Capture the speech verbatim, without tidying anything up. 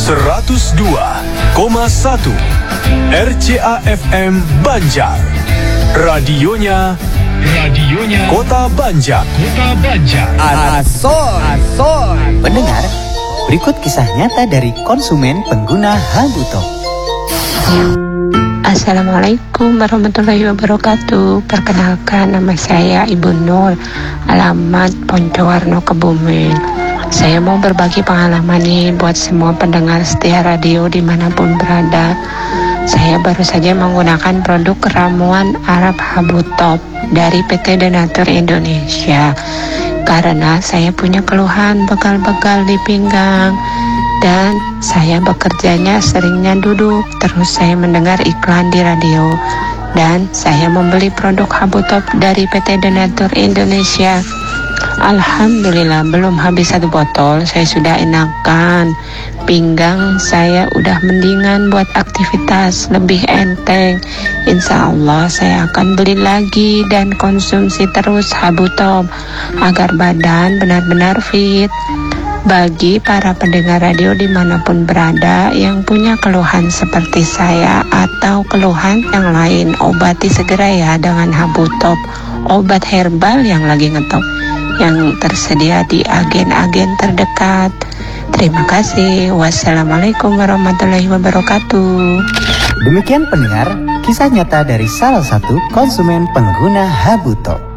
seratus dua koma satu R C A F M Banjar. Radionya Radionya Kota Banjar. Kota Banjar. Asol. Asol. Pendengar, berikut kisah nyata dari konsumen pengguna Habuto. Assalamualaikum warahmatullahi wabarakatuh. Perkenalkan, nama saya Ibu Nur, alamat Poncowarno, Kebumen. Saya mau berbagi pengalaman nih buat semua pendengar setia radio dimanapun berada. Saya baru saja menggunakan produk ramuan Arab Habutop dari P T Donatur Indonesia. Karena saya punya keluhan begal-begal di pinggang dan saya bekerjanya seringnya duduk. Terus saya mendengar iklan di radio dan saya membeli produk Habutop dari P T Donatur Indonesia. Alhamdulillah, belum habis satu botol saya sudah enakan. Pinggang saya udah mendingan buat aktivitas, lebih enteng. Insya Allah saya akan beli lagi dan konsumsi terus Habutop agar badan benar-benar fit. Bagi para pendengar radio dimanapun berada yang punya keluhan seperti saya atau keluhan yang lain, obati segera ya dengan Habutop, obat herbal yang lagi ngetop, yang tersedia di agen-agen terdekat. Terima kasih. Wassalamualaikum warahmatullahi wabarakatuh. Demikian pendengar, kisah nyata dari salah satu konsumen pengguna Habuto.